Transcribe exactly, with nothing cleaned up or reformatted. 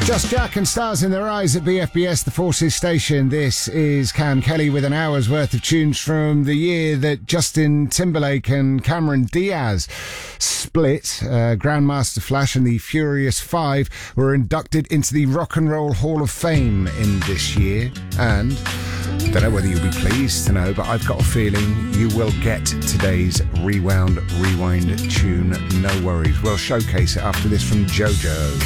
Just Jack and Stars in Their Eyes at B F B S, the Forces station. This is Cam Kelly with an hour's worth of tunes from the year that Justin Timberlake and Cameron Diaz split. Uh, Grandmaster Flash and the Furious Five were inducted into the Rock and Roll Hall of Fame in this year. And I don't know whether you'll be pleased to know, but I've got a feeling you will get today's Rewound Rewind tune. No worries. We'll showcase it after this from JoJo.